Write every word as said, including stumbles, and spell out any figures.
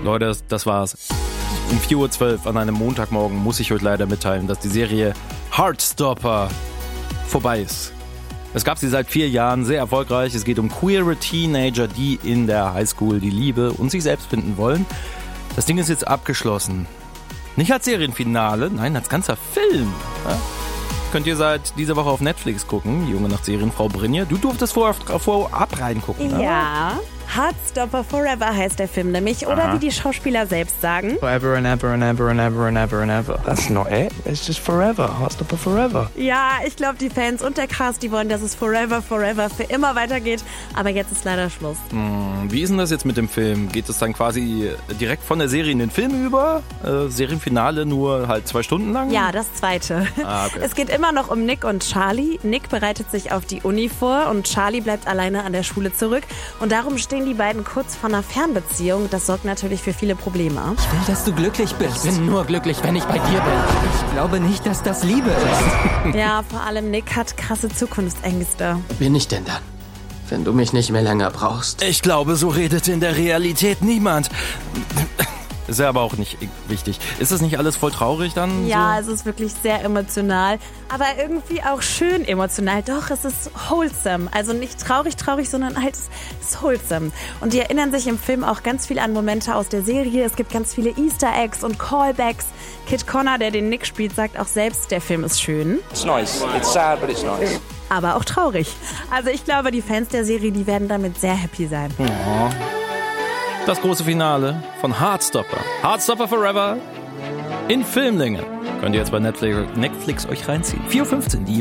Leute, das, das war's. Um vier Uhr zwölf an einem Montagmorgen muss ich euch leider mitteilen, dass die Serie Heartstopper vorbei ist. Es gab sie seit vier Jahren, sehr erfolgreich. Es geht um queere Teenager, die in der Highschool die Liebe und sich selbst finden wollen. Das Ding ist jetzt abgeschlossen. Nicht als Serienfinale, nein, als ganzer Film. Ja? Könnt ihr seit dieser Woche auf Netflix gucken. Junge nach Serien, Frau Brinje. Du durftest vorab, vorab reingucken. Ja. Heartstopper Forever heißt der Film nämlich. Oder Aha. wie die Schauspieler selbst sagen. Forever and ever and ever and ever and ever and ever. That's not it. It's just forever. Heartstopper forever. Ja, ich glaube, die Fans und der Cast, die wollen, dass es Forever, Forever für immer weitergeht. Aber jetzt ist leider Schluss. Hm, wie ist denn das jetzt mit dem Film? Geht es dann quasi direkt von der Serie in den Film über? Äh, Serienfinale nur halt zwei Stunden lang? Ja, das zweite. Ah, okay. Es geht immer noch um Nick und Charlie. Nick bereitet sich auf die Uni vor und Charlie bleibt alleine an der Schule zurück. Und darum stehen die beiden kurz vor einer Fernbeziehung. Das sorgt natürlich für viele Probleme. Ich will, dass du glücklich bist. Ich bin nur glücklich, wenn ich bei dir bin. Ich glaube nicht, dass das Liebe ist. Ja, vor allem Nick hat krasse Zukunftsängste. Bin ich denn dann? Wenn du mich nicht mehr länger brauchst. Ich glaube, so redet in der Realität niemand. Ist ja aber auch nicht wichtig. Ist das nicht alles voll traurig dann? Ja, so? es ist wirklich sehr emotional, aber irgendwie auch schön emotional. Doch, es ist wholesome. Also nicht traurig, traurig, sondern halt es ist wholesome. Und die erinnern sich im Film auch ganz viel an Momente aus der Serie. Es gibt ganz viele Easter Eggs und Callbacks. Kit Connor, der den Nick spielt, sagt auch selbst, der Film ist schön. It's nice. It's sad, but it's nice. Aber auch traurig. Also ich glaube, die Fans der Serie, die werden damit sehr happy sein. Oh. Das große Finale von Heartstopper. Heartstopper Forever in Filmlänge. Könnt ihr jetzt bei Netflix, Netflix euch reinziehen. vier Uhr fünfzehn, die